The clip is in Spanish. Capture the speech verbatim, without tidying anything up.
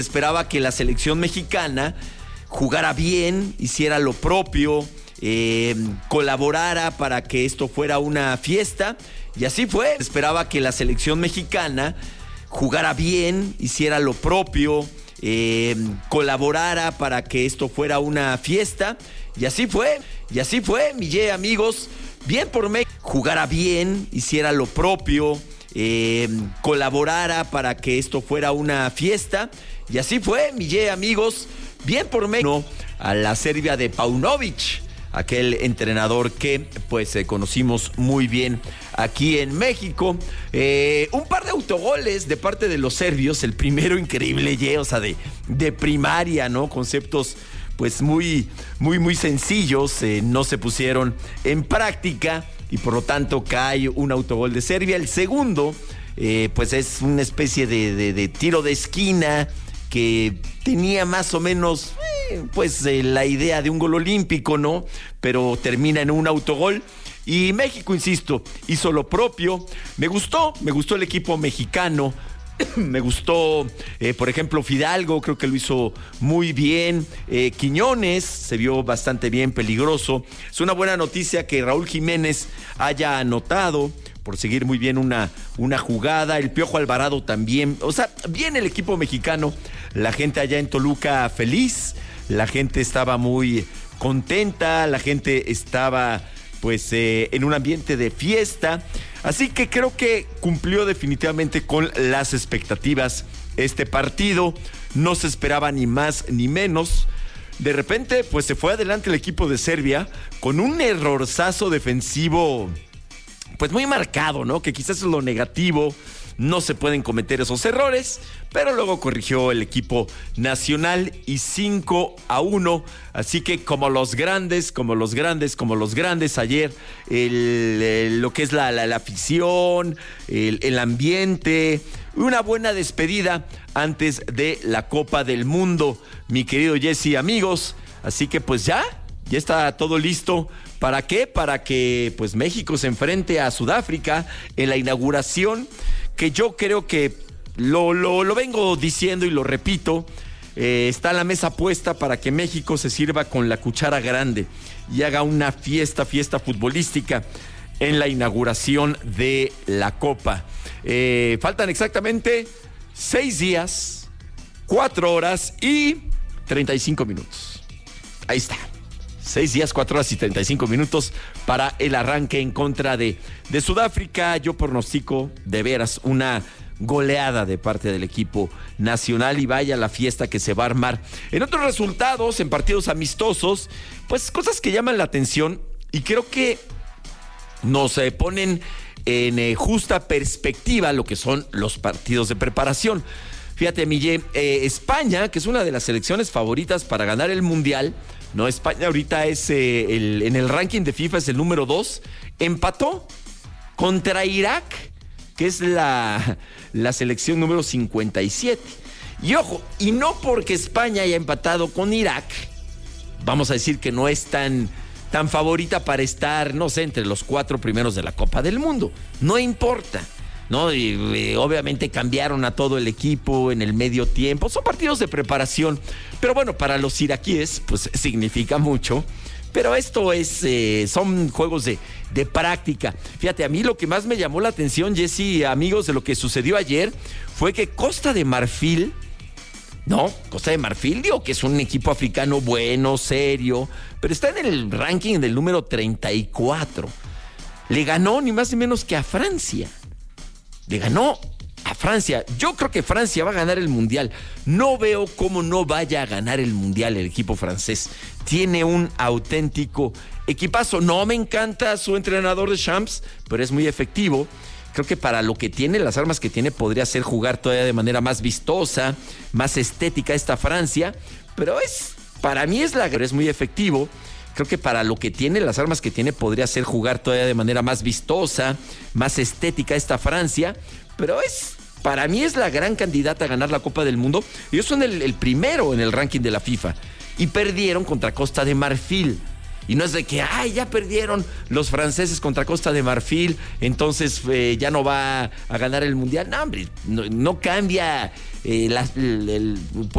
Esperaba que la selección mexicana jugara bien, hiciera lo propio, eh, colaborara para que esto fuera una fiesta, y así fue. Esperaba que la selección mexicana jugara bien, hiciera lo propio, eh, colaborara para que esto fuera una fiesta, y así fue. Y así fue, mi ye, amigos. Bien por México, jugara bien, hiciera lo propio, eh, colaborara para que esto fuera una fiesta, y así fue, mi ye, amigos. Bien por México, a la Serbia de Paunovic, aquel entrenador que pues eh, conocimos muy bien aquí en México. Eh, un par de autogoles de parte de los serbios, el primero increíble, ye, o sea, de, de primaria, ¿no? Conceptos pues muy, muy, muy sencillos, eh, no se pusieron en práctica y por lo tanto cae un autogol de Serbia. El segundo, eh, pues es una especie de, de, de tiro de esquina que tenía más o menos, eh, pues eh, la idea de un gol olímpico, ¿no? Pero termina en un autogol. Y México, insisto, hizo lo propio. Me gustó, me gustó el equipo mexicano. Me gustó, eh, por ejemplo, Fidalgo, creo que lo hizo muy bien. Eh, Quiñones se vio bastante bien, peligroso. Es una buena noticia que Raúl Jiménez haya anotado por seguir muy bien una, una jugada. El Piojo Alvarado también. O sea, bien el equipo mexicano. La gente allá en Toluca feliz. La gente estaba muy contenta. La gente estaba pues eh, en un ambiente de fiesta. Así que creo que cumplió definitivamente con las expectativas este partido. No se esperaba ni más ni menos. De repente, pues se fue adelante el equipo de Serbia con un errorzazo defensivo, pues muy marcado, ¿no? Que quizás es lo negativo. No se pueden cometer esos errores, pero luego corrigió el equipo nacional y cinco a uno. Así que como los grandes, como los grandes, como los grandes ayer, el, el, lo que es la, la, la afición, el, el ambiente, una buena despedida antes de la Copa del Mundo, mi querido Jesse, amigos. Así que pues ya, ya está todo listo. ¿Para qué? Para que pues México se enfrente a Sudáfrica en la inauguración, que yo creo que lo, lo, lo vengo diciendo y lo repito, eh, está la mesa puesta para que México se sirva con la cuchara grande y haga una fiesta, fiesta futbolística en la inauguración de la Copa. Eh, faltan exactamente seis días, cuatro horas y treinta y cinco minutos. Ahí está. Seis días, cuatro horas y treinta y cinco minutos para el arranque en contra de, de Sudáfrica. Yo pronostico de veras una goleada de parte del equipo nacional y vaya la fiesta que se va a armar. En otros resultados, en partidos amistosos, pues cosas que llaman la atención y creo que nos eh, ponen en eh, justa perspectiva lo que son los partidos de preparación. Fíjate, Miguel, eh, España, que es una de las selecciones favoritas para ganar el Mundial, no, España ahorita es eh, el, en el ranking de FIFA es el número dos, empató contra Irak, que es la, la selección número cincuenta y siete. Y ojo, y no porque España haya empatado con Irak, vamos a decir que no es tan, tan favorita para estar, no sé, entre los cuatro primeros de la Copa del Mundo. No importa, ¿no? Y, y obviamente cambiaron a todo el equipo en el medio tiempo. Son partidos de preparación. Pero bueno, para los iraquíes, pues significa mucho. Pero esto es, eh, son juegos de, de práctica. Fíjate, a mí lo que más me llamó la atención, Jesse, amigos, de lo que sucedió ayer, fue que Costa de Marfil, no, Costa de Marfil, digo que es un equipo africano bueno, serio, pero está en el ranking del número treinta y cuatro. Le ganó ni más ni menos que a Francia. Le ganó a Francia. Yo creo que Francia va a ganar el Mundial. No veo cómo no vaya a ganar el Mundial el equipo francés. Tiene un auténtico equipazo. No me encanta su entrenador de Champs, pero es muy efectivo. Creo que para lo que tiene, las armas que tiene, podría ser jugar todavía de manera más vistosa, más estética esta Francia. Pero es, para mí es la, es muy efectivo. Creo que para lo que tiene, las armas que tiene, podría ser jugar todavía de manera más vistosa, más estética esta Francia. Pero es, para mí es la gran candidata a ganar la Copa del Mundo. Ellos son el, el primero en el ranking de la FIFA. Y perdieron contra Costa de Marfil. Y no es de que, ay, ya perdieron los franceses contra Costa de Marfil, entonces eh, ya no va a ganar el Mundial. No, hombre, no, no cambia eh, la, el, el,